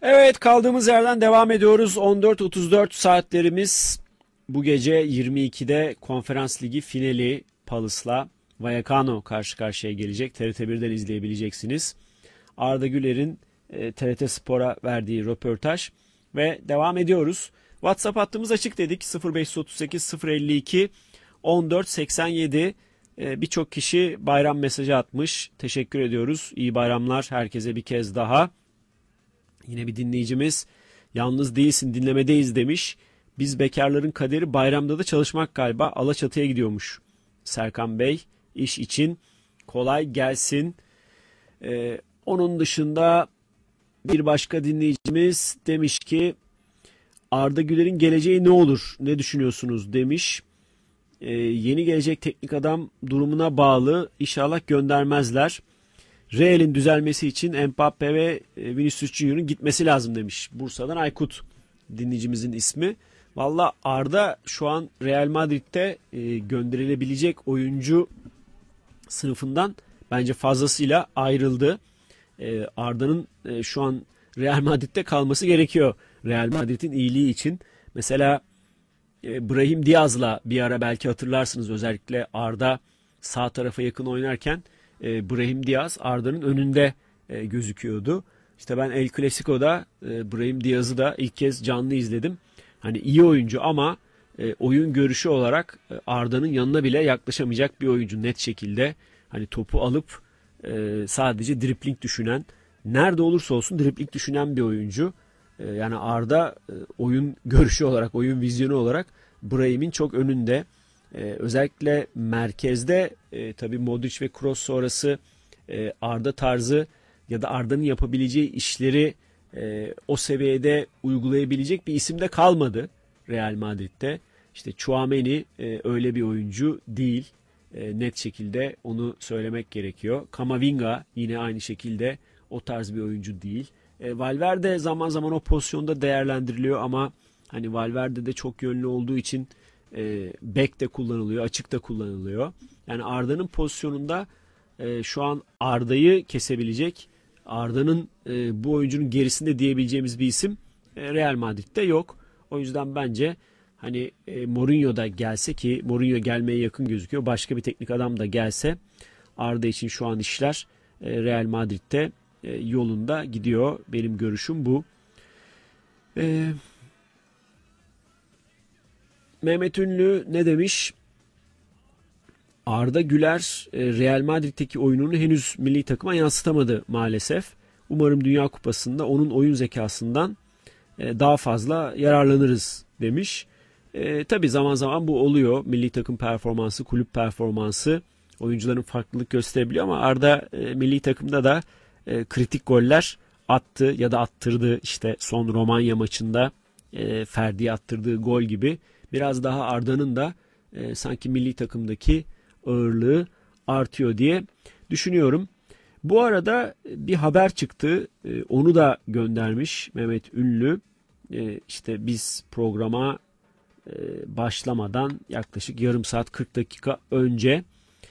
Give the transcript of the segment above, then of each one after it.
Evet, kaldığımız yerden devam ediyoruz. 14.34 saatlerimiz. Bu gece 22'de Konferans Ligi finali Palus'la Vallecano karşı karşıya gelecek. TRT1'den izleyebileceksiniz. Arda Güler'in TRT Spor'a verdiği röportaj ve devam ediyoruz. WhatsApp hattımız açık dedik. 0538 052 1487. Birçok kişi bayram mesajı atmış. Teşekkür ediyoruz. İyi bayramlar herkese bir kez daha. Yine bir dinleyicimiz yalnız değilsin dinlemedeyiz demiş. Biz bekarların kaderi bayramda da çalışmak galiba. Alaçatı'ya gidiyormuş Serkan Bey iş için. Kolay gelsin. Onun dışında bir başka dinleyicimiz demiş ki Arda Güler'in geleceği ne olur? Ne düşünüyorsunuz demiş. Yeni gelecek teknik adam durumuna bağlı. İnşallah göndermezler. Real'in düzelmesi için Mbappe ve Vinicius Junior'un gitmesi lazım demiş. Bursa'dan Aykut dinleyicimizin ismi. Valla Arda şu an Real Madrid'de gönderilebilecek oyuncu sınıfından bence fazlasıyla ayrıldı. Arda'nın şu an Real Madrid'de kalması gerekiyor. Real Madrid'in iyiliği için. Mesela Brahim Diaz'la bir ara belki hatırlarsınız, özellikle Arda sağ tarafa yakın oynarken Brahim Diaz Arda'nın önünde gözüküyordu. İşte ben El Clasico'da Brahim Diaz'ı da ilk kez canlı izledim. Hani iyi oyuncu ama oyun görüşü olarak Arda'nın yanına bile yaklaşamayacak bir oyuncu net şekilde. Hani topu alıp sadece dribling düşünen, nerede olursa olsun dribling düşünen bir oyuncu. Yani Arda oyun görüşü olarak, oyun vizyonu olarak Brahim'in çok önünde. Özellikle merkezde tabii Modric ve Kroos sonrası Arda tarzı ya da Arda'nın yapabileceği işleri o seviyede uygulayabilecek bir isim de kalmadı Real Madrid'de. İşte Tchouaméni öyle bir oyuncu değil. Net şekilde onu söylemek gerekiyor. Camavinga yine aynı şekilde o tarz bir oyuncu değil. Valverde zaman zaman o pozisyonda değerlendiriliyor ama hani Valverde de çok yönlü olduğu için bek de kullanılıyor, açık da kullanılıyor. Yani Arda'nın pozisyonunda şu an Arda'yı kesebilecek, Arda'nın bu oyuncunun gerisinde diyebileceğimiz bir isim Real Madrid'de yok. O yüzden bence hani Mourinho da gelse, ki Mourinho gelmeye yakın gözüküyor, başka bir teknik adam da gelse Arda için şu an işler Real Madrid'de yolunda gidiyor. Benim görüşüm bu. Mehmet Ünlü ne demiş? Arda Güler Real Madrid'deki oyununu henüz milli takıma yansıtamadı maalesef. Umarım Dünya Kupası'nda onun oyun zekasından daha fazla yararlanırız demiş. Tabii zaman zaman bu oluyor. Milli takım performansı, kulüp performansı oyuncuların farklılık gösterebiliyor ama Arda milli takımda da kritik goller attı ya da attırdı. İşte son Romanya maçında Ferdi'ye attırdığı gol gibi. Biraz daha Arda'nın da sanki milli takımdaki ağırlığı artıyor diye düşünüyorum. Bu arada bir haber çıktı. Onu da göndermiş Mehmet Ünlü. İşte biz programa başlamadan yaklaşık yarım saat 40 dakika önce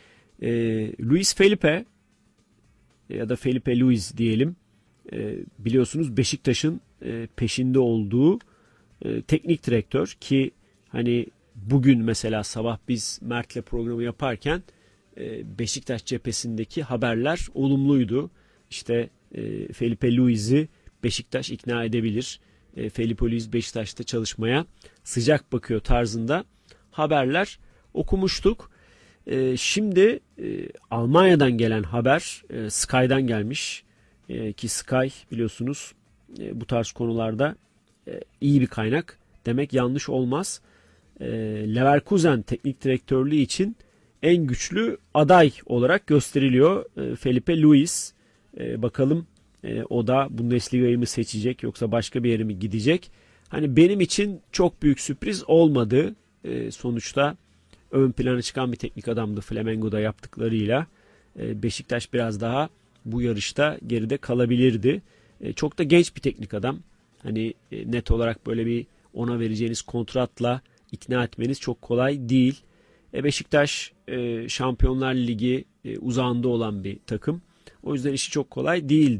Luis Felipe ya da Felipe Luis diyelim, biliyorsunuz Beşiktaş'ın peşinde olduğu teknik direktör, ki hani bugün mesela sabah biz Mert'le programı yaparken Beşiktaş cephesindeki haberler olumluydu. İşte Felipe Luis'i Beşiktaş ikna edebilir. Felipe Luis Beşiktaş'ta çalışmaya sıcak bakıyor tarzında haberler okumuştuk. Şimdi Almanya'dan gelen haber, Sky'dan gelmiş. Ki Sky biliyorsunuz bu tarz konularda iyi bir kaynak demek yanlış olmaz. Leverkusen teknik direktörlüğü için en güçlü aday olarak gösteriliyor Felipe Luis. Bakalım o da Bundesliga'yı mı seçecek yoksa başka bir yere mi gidecek? Hani benim için çok büyük sürpriz olmadı. Sonuçta ön plana çıkan bir teknik adamdı Flamengo'da yaptıklarıyla. Beşiktaş biraz daha bu yarışta geride kalabilirdi. Çok da genç bir teknik adam. Hani net olarak böyle bir ona vereceğiniz kontratla ikna etmeniz çok kolay değil. Beşiktaş Şampiyonlar Ligi uzağında olan bir takım. O yüzden işi çok kolay değildi.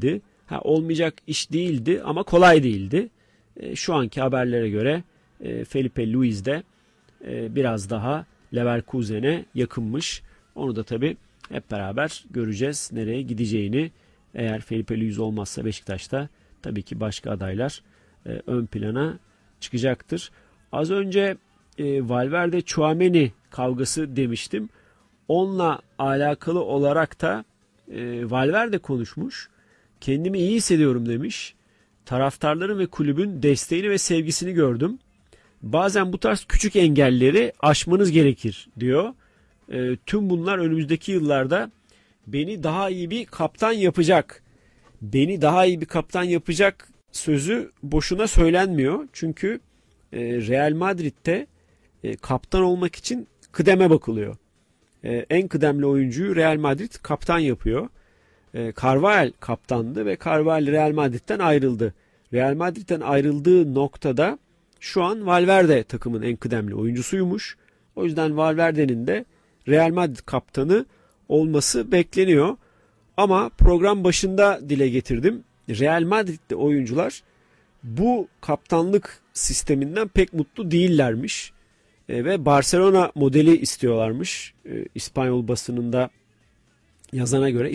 Olmayacak iş değildi ama kolay değildi. Şu anki haberlere göre Felipe Luis de biraz daha Leverkusen'e yakınmış. Onu da tabii hep beraber göreceğiz nereye gideceğini. Eğer Felipe Luis olmazsa Beşiktaş'ta tabii ki başka adaylar ön plana çıkacaktır. Az önce Valverde Tchouaméni kavgası demiştim. Onunla alakalı olarak da Valverde konuşmuş. Kendimi iyi hissediyorum demiş. Taraftarların ve kulübün desteğini ve sevgisini gördüm. Bazen bu tarz küçük engelleri aşmanız gerekir diyor. Tüm bunlar önümüzdeki yıllarda beni daha iyi bir kaptan yapacak. Beni daha iyi bir kaptan yapacak sözü boşuna söylenmiyor. Çünkü Real Madrid'de kaptan olmak için kıdeme bakılıyor. En kıdemli oyuncuyu Real Madrid kaptan yapıyor. Carvajal kaptandı ve Carvajal Real Madrid'den ayrıldı. Real Madrid'den ayrıldığı noktada şu an Valverde takımın en kıdemli oyuncusuymuş. O yüzden Valverde'nin de Real Madrid kaptanı olması bekleniyor. Ama program başında dile getirdim. Real Madrid'de oyuncular bu kaptanlık sisteminden pek mutlu değillermiş. Ve Barcelona modeli istiyorlarmış. İspanyol basınında yazana göre.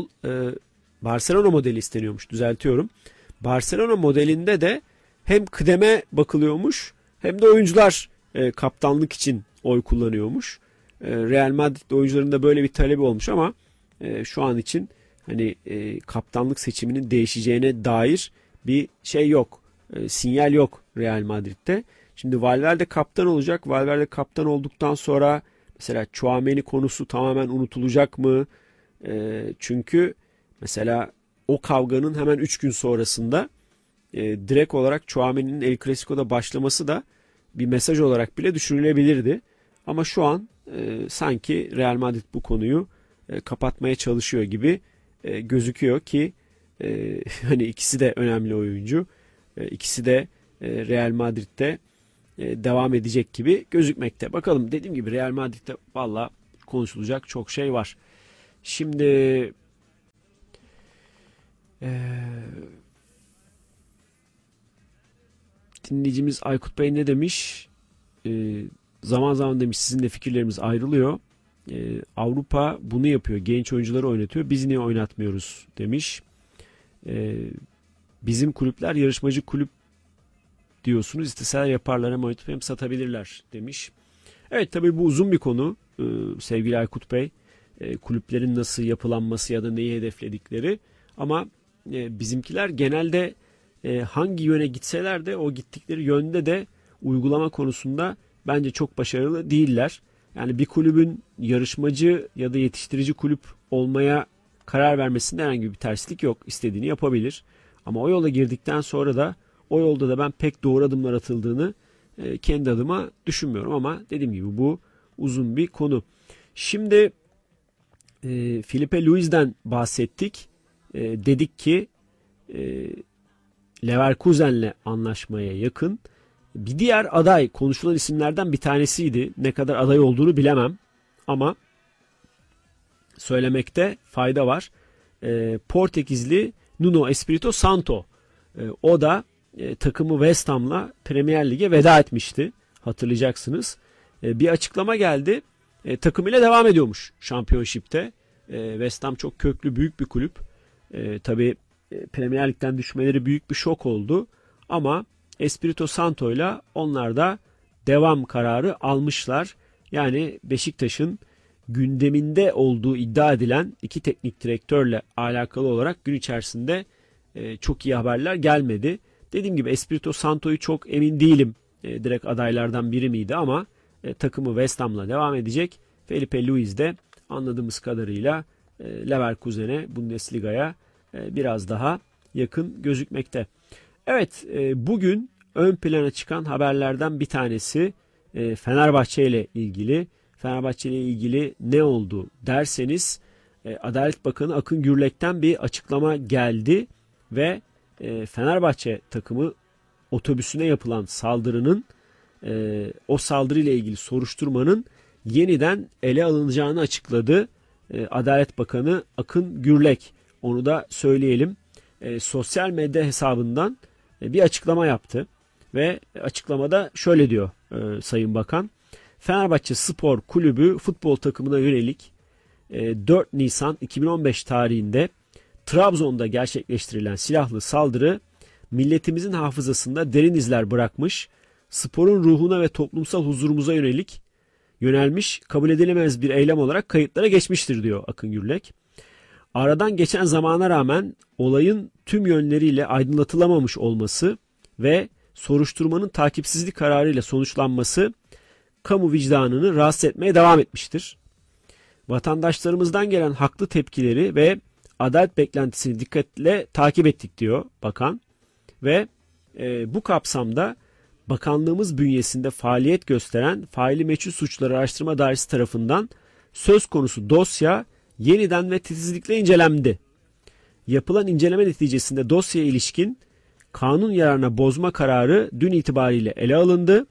Barcelona modeli isteniyormuş, düzeltiyorum. Barcelona modelinde de hem kıdeme bakılıyormuş hem de oyuncular kaptanlık için oy kullanıyormuş. Real Madrid oyuncuların da böyle bir talebi olmuş ama şu an için kaptanlık seçiminin değişeceğine dair bir şey yok. Sinyal yok Real Madrid'de. Şimdi Valverde kaptan olacak. Valverde kaptan olduktan sonra mesela Tchouaméni konusu tamamen unutulacak mı? Çünkü mesela o kavganın hemen 3 gün sonrasında direkt olarak Tchouaméni'nin El Clasico'da başlaması da bir mesaj olarak bile düşünülebilirdi. Ama şu an sanki Real Madrid bu konuyu kapatmaya çalışıyor gibi gözüküyor ki ikisi de önemli oyuncu. İkisi de Real Madrid'de devam edecek gibi gözükmekte. Bakalım, dediğim gibi Real Madrid'de valla konuşulacak çok şey var. Şimdi dinleyicimiz Aykut Bey ne demiş? Zaman zaman demiş sizin de fikirlerimiz ayrılıyor. Avrupa bunu yapıyor. Genç oyuncuları oynatıyor. Biz niye oynatmıyoruz demiş. Bizim kulüpler yarışmacı kulüp diyorsunuz. İsteseler yaparlar, hem oynatıp hem satabilirler demiş. Evet, tabii bu uzun bir konu sevgili Aykut Bey. Kulüplerin nasıl yapılanması ya da neyi hedefledikleri. Ama bizimkiler genelde hangi yöne gitseler de o gittikleri yönde de uygulama konusunda bence çok başarılı değiller. Yani bir kulübün yarışmacı ya da yetiştirici kulüp olmaya karar vermesinde herhangi bir terslik yok. İstediğini yapabilir. Ama o yola girdikten sonra da o yolda da ben pek doğru adımlar atıldığını kendi adıma düşünmüyorum. Ama dediğim gibi bu uzun bir konu. Şimdi Felipe Luis'den bahsettik. Dedik ki Leverkusen'le anlaşmaya yakın. Bir diğer aday konuşulan isimlerden bir tanesiydi. Ne kadar aday olduğunu bilemem. Ama söylemekte fayda var. Portekizli Nuno Espirito Santo. O da takımı West Ham'la Premier Lig'e veda etmişti. Hatırlayacaksınız. Bir açıklama geldi. Takım ile devam ediyormuş Championship'te. West Ham çok köklü, büyük bir kulüp. Tabii Premier Lig'den düşmeleri büyük bir şok oldu. Ama Espirito Santo ile onlar da devam kararı almışlar. Yani Beşiktaş'ın gündeminde olduğu iddia edilen iki teknik direktörle alakalı olarak gün içerisinde çok iyi haberler gelmedi. Dediğim gibi Espirito Santo'yu çok emin değilim. Direkt adaylardan biri miydi ama takımı West Ham'la devam edecek. Felipe Luis de anladığımız kadarıyla Leverkusen'e, Bundesliga'ya biraz daha yakın gözükmekte. Evet, bugün ön plana çıkan haberlerden bir tanesi Fenerbahçe ile ilgili. Fenerbahçe ile ilgili ne oldu derseniz Adalet Bakanı Akın Gürlek'ten bir açıklama geldi ve Fenerbahçe takımı otobüsüne yapılan saldırının o saldırıyla ilgili soruşturmanın yeniden ele alınacağını açıkladı. Adalet Bakanı Akın Gürlek. Onu da söyleyelim. sosyal medya hesabından bir açıklama yaptı. Ve açıklamada şöyle diyor Sayın Bakan. Fenerbahçe Spor Kulübü futbol takımına yönelik 4 Nisan 2015 tarihinde Trabzon'da gerçekleştirilen silahlı saldırı milletimizin hafızasında derin izler bırakmış, sporun ruhuna ve toplumsal huzurumuza yönelmiş, kabul edilemez bir eylem olarak kayıtlara geçmiştir diyor Akın Gürlek. Aradan geçen zamana rağmen olayın tüm yönleriyle aydınlatılamamış olması ve soruşturmanın takipsizlik kararıyla sonuçlanması kamu vicdanını rahatsız etmeye devam etmiştir. Vatandaşlarımızdan gelen haklı tepkileri ve adalet beklentisini dikkatle takip ettik diyor bakan ve bu kapsamda bakanlığımız bünyesinde faaliyet gösteren Faili Meçhul Suçları Araştırma Dairesi tarafından söz konusu dosya yeniden ve titizlikle incelendi. Yapılan inceleme neticesinde dosyaya ilişkin kanun yararına bozma kararı dün itibariyle ele alındı.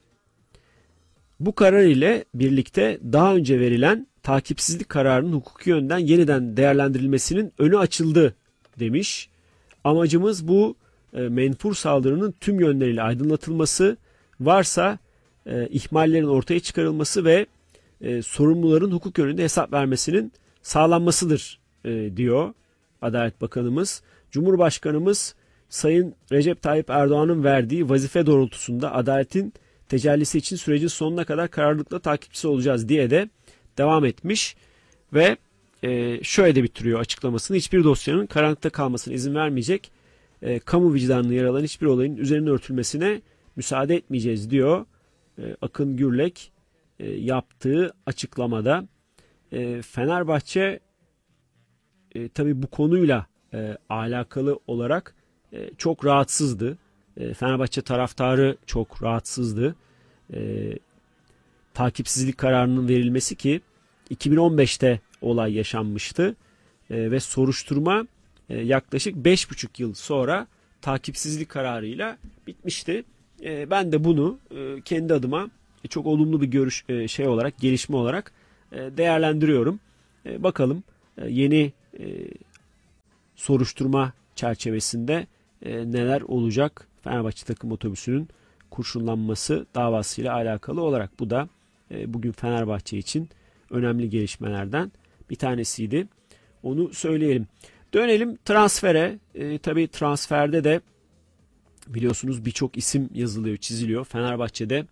Bu karar ile birlikte daha önce verilen takipsizlik kararının hukuki yönden yeniden değerlendirilmesinin önü açıldı demiş. Amacımız bu menfur saldırının tüm yönleriyle aydınlatılması, varsa ihmallerin ortaya çıkarılması ve sorumluların hukuk önünde hesap vermesinin sağlanmasıdır diyor Adalet Bakanımız. Cumhurbaşkanımız Sayın Recep Tayyip Erdoğan'ın verdiği vazife doğrultusunda adaletin tecellisi için sürecin sonuna kadar kararlılıkla takipçisi olacağız diye de devam etmiş ve şöyle de bitiriyor açıklamasını. Hiçbir dosyanın karanlıkta kalmasına izin vermeyecek, kamu vicdanını yaralayan hiçbir olayın üzerine örtülmesine müsaade etmeyeceğiz diyor Akın Gürlek yaptığı açıklamada. Fenerbahçe tabii bu konuyla alakalı olarak çok rahatsızdı. Fenerbahçe taraftarı çok rahatsızdı. Takipsizlik kararının verilmesi ki 2015'te olay yaşanmıştı ve soruşturma yaklaşık 5,5 yıl sonra takipsizlik kararıyla bitmişti. Ben de bunu kendi adıma çok olumlu bir gelişme olarak değerlendiriyorum. Bakalım yeni soruşturma çerçevesinde neler olacak Fenerbahçe takım otobüsünün kurşunlanması davasıyla alakalı olarak. Bu da bugün Fenerbahçe için önemli gelişmelerden bir tanesiydi. Onu söyleyelim. Dönelim transfere. Tabii transferde de biliyorsunuz birçok isim yazılıyor, çiziliyor. Fenerbahçe'de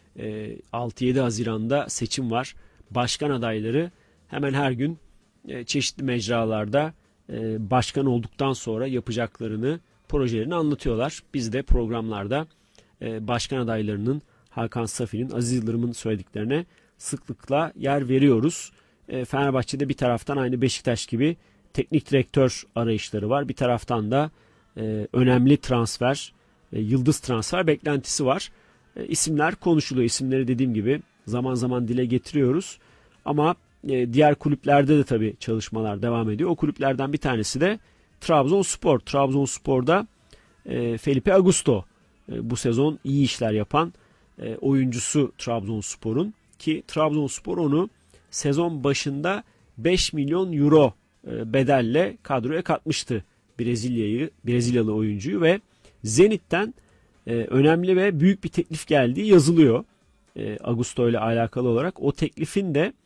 6-7 Haziran'da seçim var. Başkan adayları hemen her gün çeşitli mecralarda başkan olduktan sonra yapacaklarını, projelerini anlatıyorlar. Biz de programlarda başkan adaylarının, Hakan Safi'nin, Aziz Yıldırım'ın söylediklerine sıklıkla yer veriyoruz. Fenerbahçe'de bir taraftan aynı Beşiktaş gibi teknik direktör arayışları var. Bir taraftan da önemli transfer, yıldız transfer beklentisi var. İsimler konuşuluyor. İsimleri dediğim gibi zaman zaman dile getiriyoruz. Ama diğer kulüplerde de tabii çalışmalar devam ediyor. O kulüplerden bir tanesi de Trabzonspor. Trabzonspor'da Felipe Augusto bu sezon iyi işler yapan oyuncusu Trabzonspor'un, ki Trabzonspor onu sezon başında 5 milyon euro bedelle kadroya katmıştı Brezilyalı oyuncuyu ve Zenit'ten önemli ve büyük bir teklif geldiği yazılıyor. Augusto ile alakalı olarak o teklifin de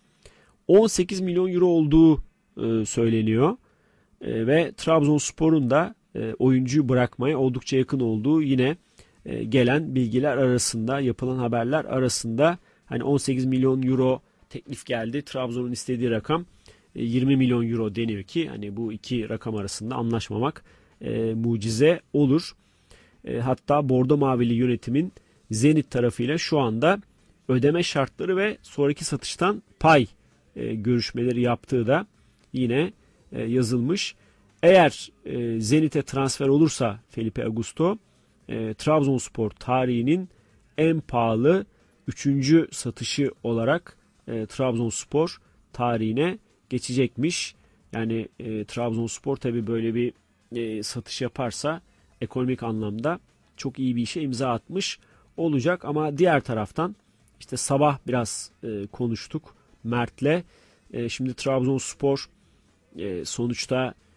18 milyon euro olduğu söyleniyor. Ve Trabzonspor'un da oyuncuyu bırakmaya oldukça yakın olduğu yine gelen bilgiler arasında, yapılan haberler arasında. Hani 18 milyon euro teklif geldi. Trabzon'un istediği rakam 20 milyon euro deniyor ki hani bu iki rakam arasında anlaşmamak mucize olur. Hatta Bordo Mavili yönetimin Zenit tarafıyla şu anda ödeme şartları ve sonraki satıştan pay görüşmeleri yaptığı da yine yazılmış. Eğer Zenit'e transfer olursa Felipe Augusto, Trabzonspor tarihinin en pahalı 3. satışı olarak Trabzonspor tarihine geçecekmiş. Yani Trabzonspor tabii böyle bir satış yaparsa ekonomik anlamda çok iyi bir işe imza atmış olacak. Ama diğer taraftan işte sabah biraz konuştuk Mert'le. Şimdi Trabzonspor sonuçta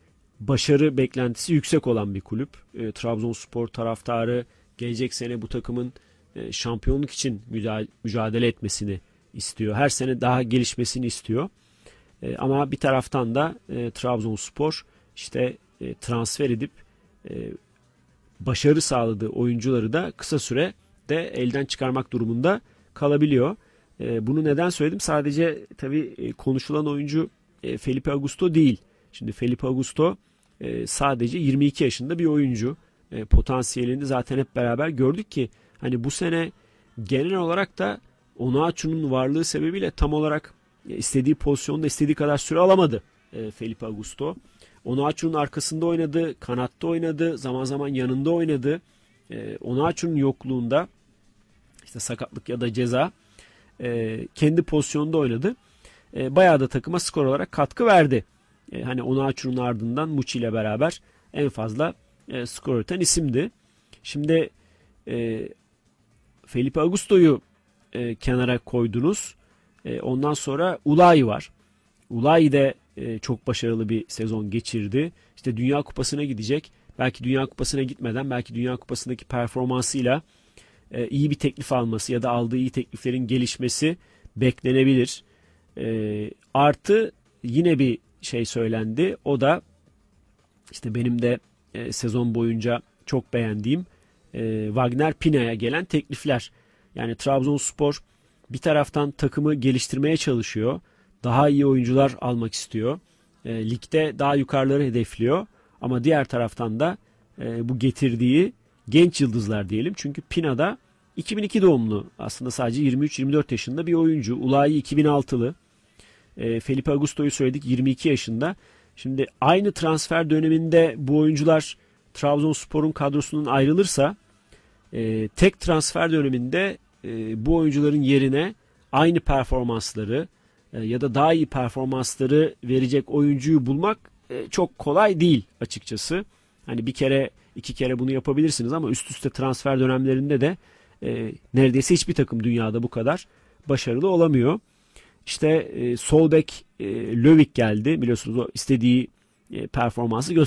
başarı beklentisi yüksek olan bir kulüp. Trabzonspor taraftarı gelecek sene bu takımın şampiyonluk için mücadele etmesini istiyor. Her sene daha gelişmesini istiyor. Ama bir taraftan da Trabzonspor işte transfer edip başarı sağladığı oyuncuları da kısa sürede elden çıkarmak durumunda kalabiliyor. Bunu neden söyledim? Sadece tabii konuşulan oyuncu Felipe Augusto değil. Şimdi Felipe Augusto sadece 22 yaşında bir oyuncu. Potansiyelini zaten hep beraber gördük ki hani bu sene genel olarak da Onuachu'nun varlığı sebebiyle tam olarak istediği pozisyonda istediği kadar süre alamadı Felipe Augusto. Onuachu'nun arkasında oynadı, kanatta oynadı, zaman zaman yanında oynadı. Onuachu'nun yokluğunda işte sakatlık ya da ceza kendi pozisyonunda oynadı. Bayağı da takıma skor olarak katkı verdi. Hani Onuachu'nun ardından Muçi ile beraber en fazla skor üreten isimdi. Şimdi Felipe Augusto'yu kenara koydunuz. Ondan sonra Ulayi var. Ulayi de çok başarılı bir sezon geçirdi. İşte Dünya Kupası'na gidecek. Belki Dünya Kupası'na gitmeden belki Dünya Kupası'ndaki performansıyla iyi bir teklif alması ya da aldığı iyi tekliflerin gelişmesi beklenebilir. Artı yine bir şey söylendi. O da işte benim de sezon boyunca çok beğendiğim Wagner Pina'ya gelen teklifler. Yani Trabzonspor bir taraftan takımı geliştirmeye çalışıyor. Daha iyi oyuncular almak istiyor. Ligde daha yukarıları hedefliyor. Ama diğer taraftan da bu getirdiği genç yıldızlar diyelim. Çünkü Pina da 2002 doğumlu. Aslında sadece 23-24 yaşında bir oyuncu. Ulayi 2006'lı. Felipe Augusto'yu söyledik 22 yaşında. Şimdi aynı transfer döneminde bu oyuncular Trabzonspor'un kadrosundan ayrılırsa tek transfer döneminde bu oyuncuların yerine aynı performansları ya da daha iyi performansları verecek oyuncuyu bulmak çok kolay değil açıkçası. Hani bir kere iki kere bunu yapabilirsiniz ama üst üste transfer dönemlerinde de neredeyse hiçbir takım dünyada bu kadar başarılı olamıyor. İşte sol bek Löwik geldi. Biliyorsunuz o istediği performansı